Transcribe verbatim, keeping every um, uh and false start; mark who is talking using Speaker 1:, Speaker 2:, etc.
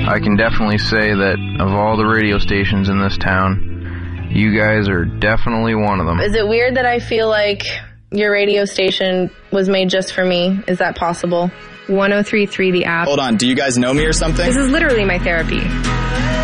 Speaker 1: I can definitely say that of all the radio stations in this town, you guys are definitely one of them.
Speaker 2: Is it weird that I feel like your radio station was made just for me? Is that possible?
Speaker 3: one oh three point three The App.
Speaker 4: Hold on, do you guys know me or something?
Speaker 3: This is literally my therapy.